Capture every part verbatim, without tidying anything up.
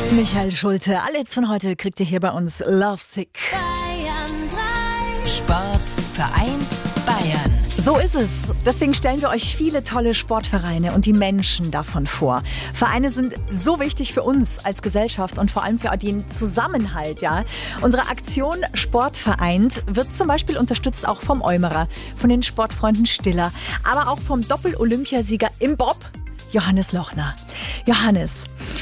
Michael Schulte, alle Hits von heute kriegt ihr hier bei uns. Lovesick. Bayern drei. Sport vereint Bayern. So ist es. Deswegen stellen wir euch viele tolle Sportvereine und die Menschen davon vor. Vereine sind so wichtig für uns als Gesellschaft und vor allem für den Zusammenhalt. Ja? Unsere Aktion Sport vereint wird zum Beispiel unterstützt auch vom Eumerer, von den Sportfreunden Stiller, aber auch vom Doppel-Olympiasieger im Bob, Johannes Lochner. Johannes,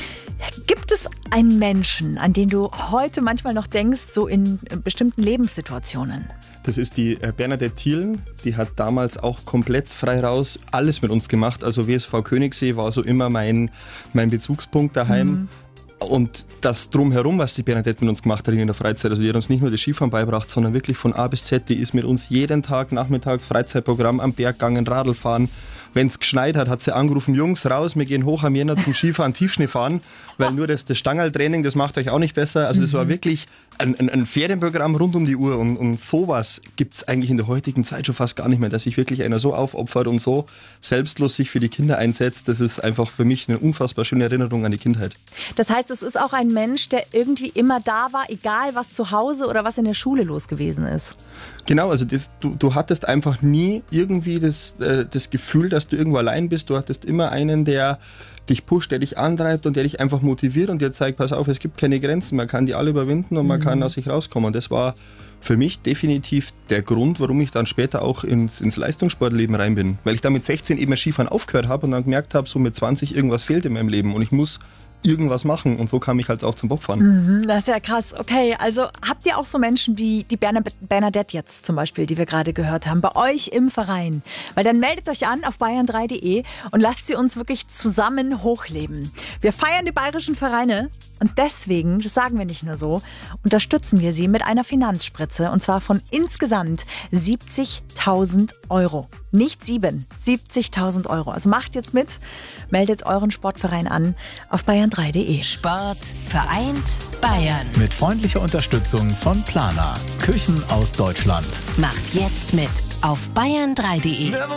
gibt es einen Menschen, an den du heute manchmal noch denkst, so in bestimmten Lebenssituationen? Das ist die Bernadette Thielen. Die hat damals auch komplett frei raus alles mit uns gemacht. Also W S V Königssee war so immer mein, mein Bezugspunkt daheim. Mhm. Und das Drumherum, was die Bernadette mit uns gemacht hat in der Freizeit, also die hat uns nicht nur das Skifahren beigebracht, sondern wirklich von A bis Z, die ist mit uns jeden Tag nachmittags Freizeitprogramm am Berg gegangen, Radl fahren. Wenn es geschneit hat, hat sie angerufen, Jungs, raus, wir gehen hoch am Jänner zum Skifahren, Tiefschnee fahren, weil nur das, das Stangerltraining, das macht euch auch nicht besser. Also das war wirklich ein, ein, ein Ferienprogramm rund um die Uhr und, und sowas gibt es eigentlich in der heutigen Zeit schon fast gar nicht mehr, dass sich wirklich einer so aufopfert und so selbstlos sich für die Kinder einsetzt. Das ist einfach für mich eine unfassbar schöne Erinnerung an die Kindheit. Das heißt, es ist auch ein Mensch, der irgendwie immer da war, egal was zu Hause oder was in der Schule los gewesen ist. Genau, also das, du, du hattest einfach nie irgendwie das, äh, das Gefühl, dass du irgendwo allein bist. Du hattest immer einen, der dich pusht, der dich antreibt und der dich einfach motiviert und dir zeigt, pass auf, es gibt keine Grenzen, man kann die alle überwinden und man mhm. kann aus sich rauskommen. Und das war für mich definitiv der Grund, warum ich dann später auch ins, ins Leistungssportleben rein bin. Weil ich dann mit sechzehn eben Skifahren aufgehört habe und dann gemerkt habe, so mit zwanzig irgendwas fehlt in meinem Leben und ich muss irgendwas machen und so kam ich halt auch zum Bobfahren. Mhm, das ist ja krass. Okay, also habt ihr auch so Menschen wie die Bernadette jetzt zum Beispiel, die wir gerade gehört haben, bei euch im Verein? Weil dann meldet euch an auf bayern drei punkt de und lasst sie uns wirklich zusammen hochleben. Wir feiern die bayerischen Vereine und deswegen, das sagen wir nicht nur so, unterstützen wir sie mit einer Finanzspritze und zwar von insgesamt siebzigtausend Euro. Nicht sieben, siebzigtausend Euro. Also macht jetzt mit, meldet euren Sportverein an auf bayern drei punkt de. Sport vereint Bayern. Mit freundlicher Unterstützung von Plana. Küchen aus Deutschland. Macht jetzt mit auf bayern drei punkt de.